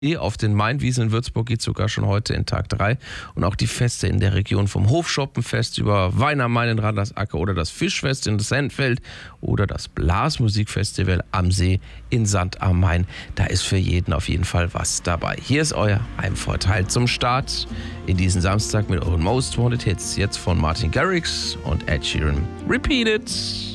Auf den Mainwiesen in Würzburg geht sogar schon heute in Tag 3. Und auch die Feste in der Region vom Hofschoppenfest über Wein am Main in Randersacker oder das Fischfest in Sennfeld oder das Blasmusikfestival am See in Sand am Main. Da ist für jeden auf jeden Fall was dabei. Hier ist euer Heimvorteil zum Start in diesen Samstag mit euren Most Wanted Hits. Jetzt von Martin Garrix und Ed Sheeran. Repeat it!